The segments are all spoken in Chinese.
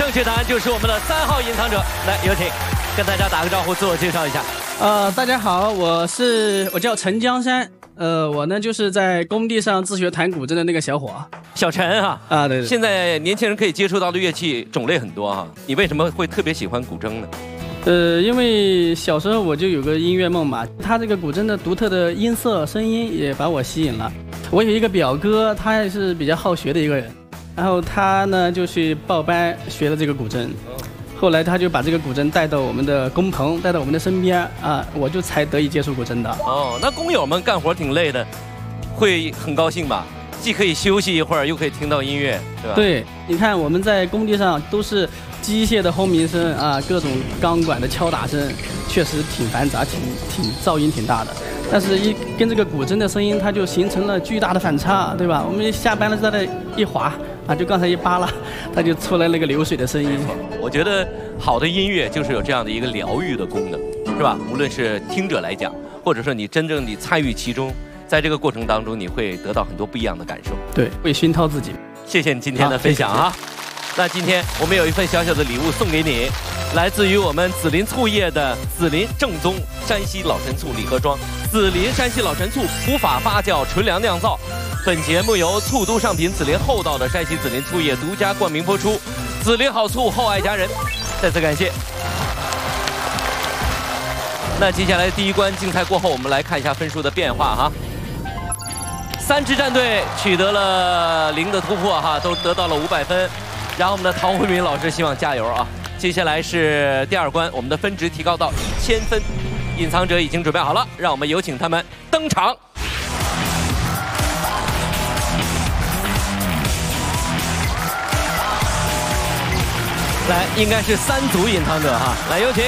正确答案就是我们的3号隐藏者。来，有请跟大家打个招呼，自我介绍一下。 大家好，我叫陈江山。我呢就是在工地上自学弹古筝的那个小伙。 小陈啊， 对。 现在年轻人可以接触到的乐器种类很多哈，你为什么会特别喜欢古筝呢？ 因为小时候我就有个音乐梦嘛，他这个古筝的独特的音色、声音也把我吸引了。我有一个表哥，他也是比较好学的一个人，然后他呢就去报班学了这个古筝。后来他就把这个古筝带到我们的工棚，带到我们的身边啊，我就才得以接触古筝的。 哦，那工友们干活挺累的，会很高兴吧？既可以休息一会儿，又可以听到音乐，对吧？对， 你看我们在工地上都是机械的轰鸣声啊，各种钢管的敲打声，确实挺繁杂，挺噪音挺大的。但是跟这个古筝的声音，它就形成了巨大的反差，对吧？我们下班了在那一滑啊，就刚才一扒拉，它就出来那个流水的声音。 我觉得好的音乐就是有这样的一个疗愈的功能，是吧？无论是听者来讲，或者说你真正参与其中，在这个过程当中，你会得到很多不一样的感受。对，会熏陶自己。谢谢你今天的分享啊！那今天我们有一份小小的礼物送给你，来自于我们紫林醋业的紫林正宗山西老陈醋礼盒装。紫林山西老陈醋无法发酵，纯粮酿造。本节目由醋都上品紫林厚道的山西紫林醋业独家冠名播出。紫林好醋，厚爱佳人。再次感谢。那接下来第一关竞猜过后，我们来看一下分数的变化哈。3支战队取得了0的突破哈，都得到了500分。然后我们的陶慧敏老师希望加油啊！接下来是第2关，我们的分值提高到1000分。隐藏者已经准备好了，让我们有请他们登场。来，应该是3组隐藏者哈，来有请。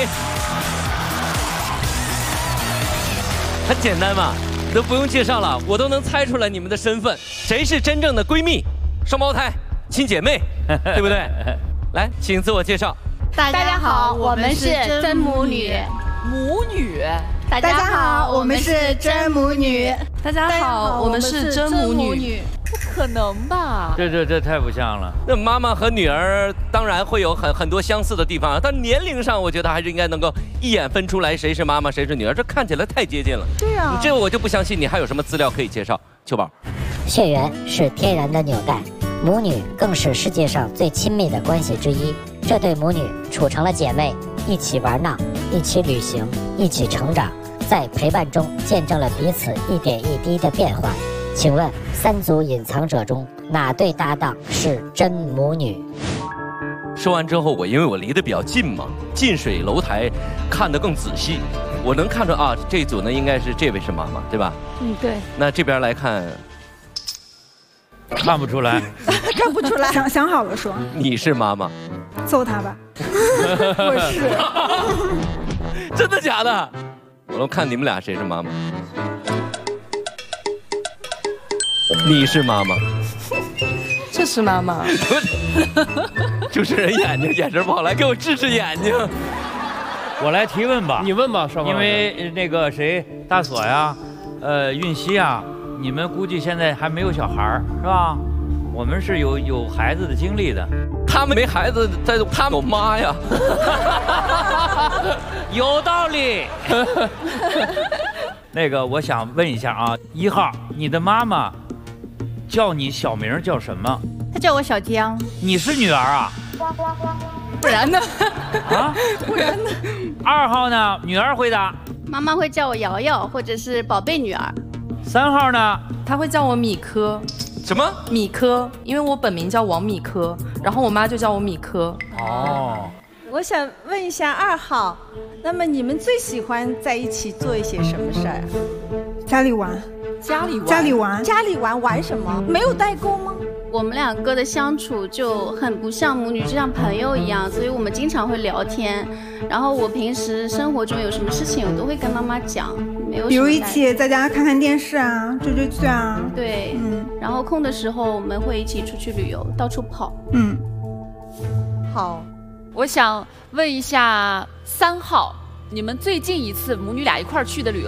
很简单嘛，都不用介绍了，我都能猜出来你们的身份，谁是真正的闺蜜、双胞胎、亲姐妹，对不对？来，请自我介绍。 大家好，我们是真母女。 母女。 大家好，我们是真母女。 大家好，我们是真母女。不可能吧？ 这太不像了。 那妈妈和女儿当然会有很多相似的地方，但年龄上我觉得还是应该能够一眼分出来谁是妈妈谁是女儿，这看起来太接近了。 对啊， 这我就不相信你还有什么资料可以介绍。秋宝， 血缘是天然的纽带，母女更是世界上最亲密的关系之一。这对母女处成了姐妹，一起玩闹，一起旅行，一起成长，在陪伴中见证了彼此一点一滴的变化。请问3组隐藏者中哪对搭档是真母女？ 说完之后，因为我离得比较近嘛，近水楼台看得更仔细，我能看出啊，这一组呢应该是这位是妈妈，对吧？ 嗯，对。 那这边来看， 看不出来， 看不出来。 想好了说， 你是妈妈， 揍他吧。我是。真的假的？我都看你们俩谁是妈妈。你是妈妈， 这是妈妈。 主持人眼神不好，来给我治治眼睛。 我来提问吧， 你问吧， 因为那个谁，大锁呀，韵熙啊，你们估计现在还没有小孩是吧？我们是有孩子的经历的。 他们没孩子，他们有妈呀。 有道理。那个，我想问一下啊，1号，你的妈妈叫你小名叫什么？ 她叫我小江。 你是女儿啊？ 不然呢？ 啊？不然呢？2号呢？女儿回答。 妈妈会叫我瑶瑶，或者是宝贝女儿。 3号呢？ 她会叫我米科。 什么？ 米科，因为我本名叫王米科，然后我妈就叫我米科。 哦。 我想问一下2号，那么你们最喜欢在一起做一些什么事儿？家里玩。家里玩什么？没有代沟吗？ 我们2个的相处就很不像母女，就像朋友一样，所以我们经常会聊天。然后我平时生活中有什么事情，我都会跟妈妈讲，没有什么。 比如一起在家看看电视啊，追追剧啊。 对，然后空的时候我们会一起出去旅游，到处跑。 好。 我想问一下3号，你们最近一次母女俩一块儿去的旅游